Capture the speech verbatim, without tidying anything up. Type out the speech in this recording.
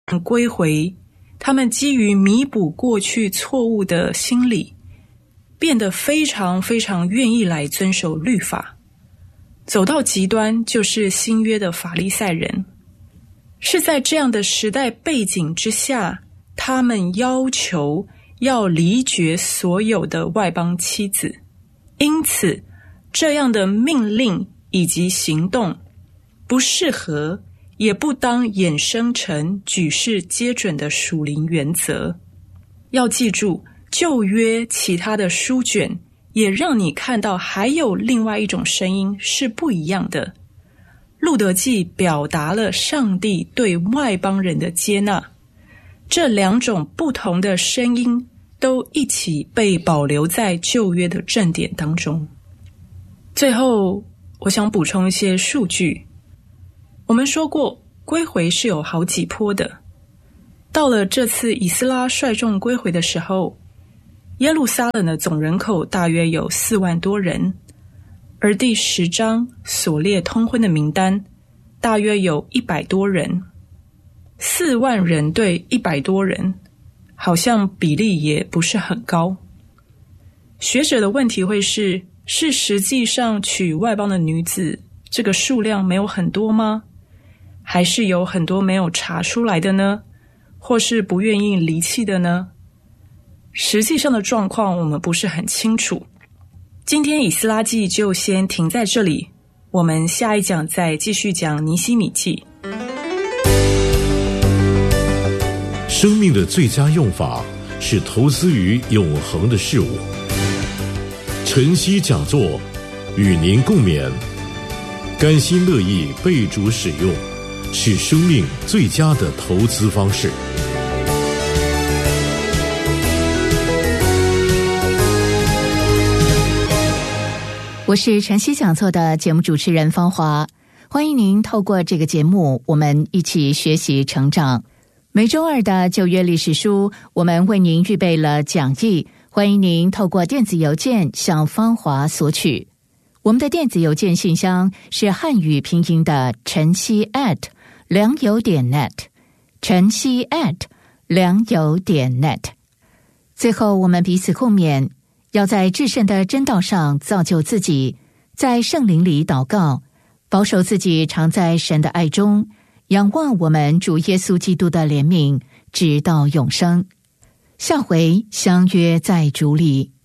归回，他们基于弥补过去错误的心理，变得非常非常愿意来遵守律法。走到极端就是新约的法利赛人。是在这样的时代背景之下，他们要求要离绝所有的外邦妻子，因此这样的命令以及行动不适合，也不当衍生成举世皆准的属灵原则。要记住，旧约其他的书卷也让你看到还有另外一种声音是不一样的。路德记表达了上帝对外邦人的接纳，这两种不同的声音都一起被保留在旧约的正典当中。最后，我想补充一些数据。我们说过，归回是有好几波的。到了这次以斯拉率众归回的时候，耶路撒冷的总人口大约有四万多人，而第十章所列通婚的名单大约有一百多人。四万人对一百多人，好像比例也不是很高。学者的问题会是，是实际上娶外邦的女子这个数量没有很多吗？还是有很多没有查出来的呢？或是不愿意离弃的呢？实际上的状况我们不是很清楚。今天以斯拉记就先停在这里，我们下一讲再继续讲尼希米记。 生命的最佳用法是投资于永恒的事物。晨曦讲座与您共勉，甘心乐意被主使用，是生命最佳的投资方式。 我是晨曦讲座的节目主持人芳华，欢迎您透过这个节目，我们一起学习成长。每周二的旧约历史书，我们为您预备了讲义，欢迎您透过电子邮件向芳华索取。我们的电子邮件信箱是汉语拼音的晨曦 at 良友点 net， 晨曦 at 良友点 net。 最后，我们彼此共勉，要在至圣的真道上造就自己，在圣灵里祷告，保守自己常在神的爱中，仰望我们主耶稣基督的怜悯，直到永生。下回相约在主里。